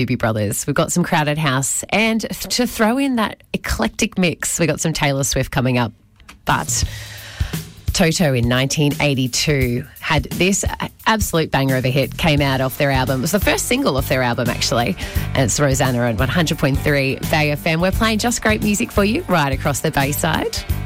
Doobie Brothers. We've got some Crowded House. And to throw in that eclectic mix, we've got some Taylor Swift coming up. But Toto in 1982 had this absolute banger of a hit, came out off their album. It was the first single off their album, actually. And it's Rosanna on 100.3 Bay FM. We're playing just great music for you right across the Bayside.